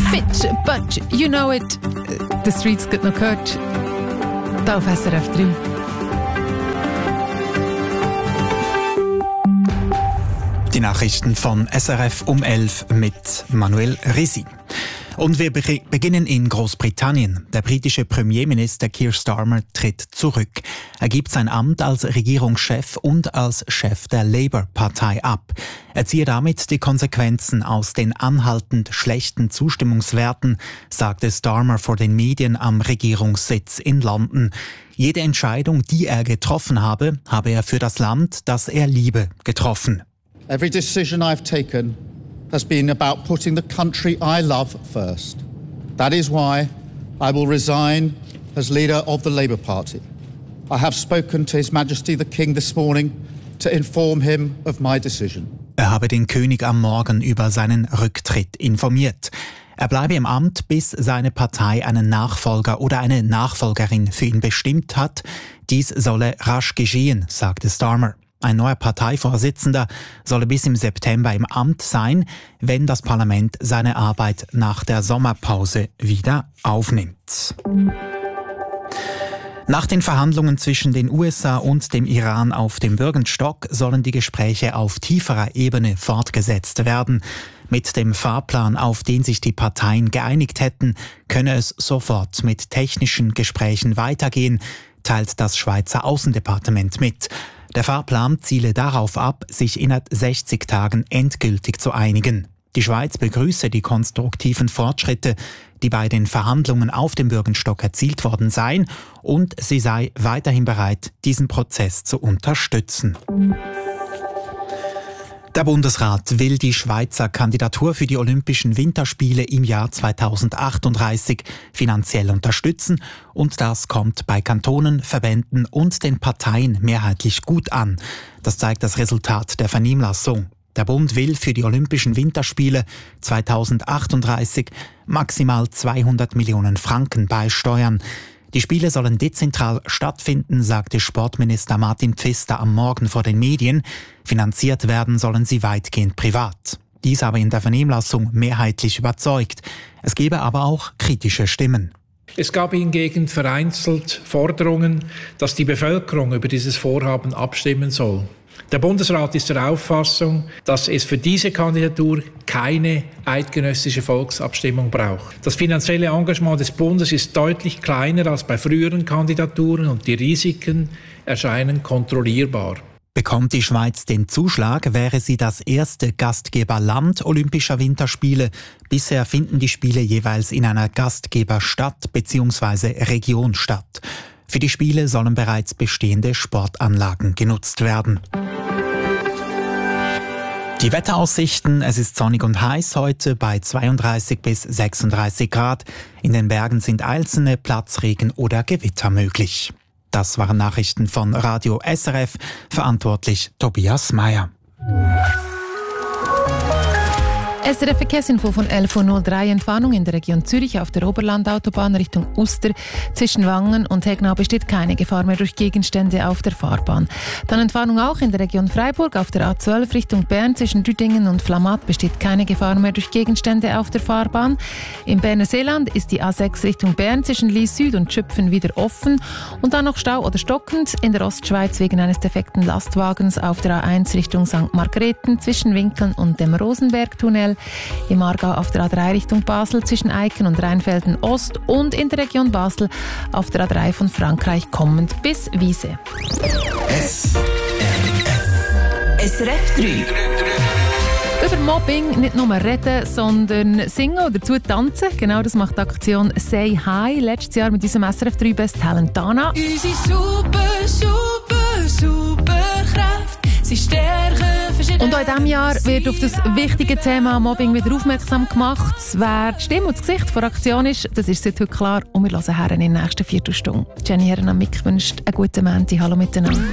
Bitch, but you know it. The Streets get noch gehört. Da auf SRF 3. Die Nachrichten von SRF um 11 mit Manuel Risi. Und wir beginnen in Großbritannien. Der britische Premierminister Keir Starmer tritt zurück. Er gibt sein Amt als Regierungschef und als Chef der Labour-Partei ab. Er ziehe damit die Konsequenzen aus den anhaltend schlechten Zustimmungswerten, sagte Starmer vor den Medien am Regierungssitz in London. Jede Entscheidung, die er getroffen habe er für das Land, das er liebe, getroffen. Every decision I've taken has been about putting the country I love first. That is why I will resign as leader of the Labour Party. I have spoken to His Majesty the King this morning to inform him of my decision. Er habe den König am Morgen über seinen Rücktritt informiert. Er bleibe im Amt, bis seine Partei einen Nachfolger oder eine Nachfolgerin für ihn bestimmt hat. Dies solle rasch geschehen, sagte Starmer. Ein neuer Parteivorsitzender solle bis im September im Amt sein, wenn das Parlament seine Arbeit nach der Sommerpause wieder aufnimmt. Nach den Verhandlungen zwischen den USA und dem Iran auf dem Bürgenstock sollen die Gespräche auf tieferer Ebene fortgesetzt werden. Mit dem Fahrplan, auf den sich die Parteien geeinigt hätten, könne es sofort mit technischen Gesprächen weitergehen, teilt das Schweizer Außendepartement mit. Der Fahrplan ziele darauf ab, sich innerhalb 60 Tagen endgültig zu einigen. Die Schweiz begrüße die konstruktiven Fortschritte, die bei den Verhandlungen auf dem Bürgenstock erzielt worden seien, und sie sei weiterhin bereit, diesen Prozess zu unterstützen. Der Bundesrat will die Schweizer Kandidatur für die Olympischen Winterspiele im Jahr 2038 finanziell unterstützen, und das kommt bei Kantonen, Verbänden und den Parteien mehrheitlich gut an. Das zeigt das Resultat der Vernehmlassung. Der Bund will für die Olympischen Winterspiele 2038 maximal 200 Millionen Franken beisteuern. Die Spiele sollen dezentral stattfinden, sagte Sportminister Martin Pfister am Morgen vor den Medien. Finanziert werden sollen sie weitgehend privat. Dies habe in der Vernehmlassung mehrheitlich überzeugt. Es gebe aber auch kritische Stimmen. Es gab hingegen vereinzelt Forderungen, dass die Bevölkerung über dieses Vorhaben abstimmen soll. Der Bundesrat ist der Auffassung, dass es für diese Kandidatur keine eidgenössische Volksabstimmung braucht. Das finanzielle Engagement des Bundes ist deutlich kleiner als bei früheren Kandidaturen und die Risiken erscheinen kontrollierbar. Bekommt die Schweiz den Zuschlag, wäre sie das erste Gastgeberland Olympischer Winterspiele. Bisher finden die Spiele jeweils in einer Gastgeberstadt bzw. Region statt. Für die Spiele sollen bereits bestehende Sportanlagen genutzt werden. Die Wetteraussichten: Es ist sonnig und heiß heute bei 32 bis 36 Grad. In den Bergen sind einzelne Platzregen oder Gewitter möglich. Das waren Nachrichten von Radio SRF, verantwortlich Tobias Meyer. SRF Verkehrsinfo von 11.03 Uhr. Entwarnung in der Region Zürich auf der Oberlandautobahn Richtung Uster. Zwischen Wangen und Hegnau besteht keine Gefahr mehr durch Gegenstände auf der Fahrbahn. Dann Entwarnung auch in der Region Freiburg auf der A12 Richtung Bern. Zwischen Düdingen und Flamatt besteht keine Gefahr mehr durch Gegenstände auf der Fahrbahn. Im Berner Seeland ist die A6 Richtung Bern zwischen Lies Süd und Schüpfen wieder offen. Und dann noch Stau oder stockend in der Ostschweiz wegen eines defekten Lastwagens auf der A1 Richtung St. Margrethen zwischen Winkeln und dem Rosenbergtunnel. Im Aargau auf der A3 Richtung Basel zwischen Eiken und Rheinfelden Ost und in der Region Basel auf der A3 von Frankreich kommend bis Wiese. SRF 3. Über Mobbing nicht nur reden, sondern singen oder dazu tanzen. Genau das macht die Aktion «Say Hi» letztes Jahr mit unserem SRF 3 Best Talent Dana. Unsere Superkraft, sie stärken. Und auch in diesem Jahr wird auf das wichtige Thema Mobbing wieder aufmerksam gemacht. Wer die Stimme und das Gesicht der Aktion ist, das ist seit heute klar. Und wir hören Herren in der nächsten Viertelstunde. Jenny Herren am Mic wünscht einen guten Montag. Hallo miteinander.